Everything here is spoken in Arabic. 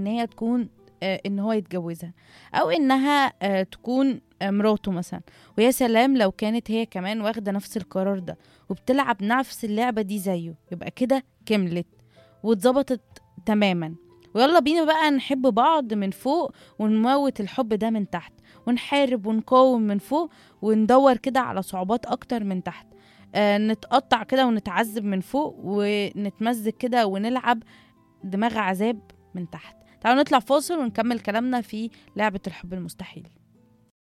ان هي تكون ان هو يتجوزها، او انها تكون مراته مثلا. ويا سلام لو كانت هي كمان واخدة نفس القرار ده وبتلعب نفس اللعبة دي زيه، يبقى كده كملت واتظبطت تماما. ويلا بينا بقى نحب بعض من فوق ونموت الحب ده من تحت، ونحارب ونقاوم من فوق، وندور كده على صعوبات اكتر من تحت. نتقطع كده ونتعذب من فوق، ونتمزج كده ونلعب دماغ عذاب من تحت. تعالوا نطلع فاصل ونكمل كلامنا في لعبة الحب المستحيل.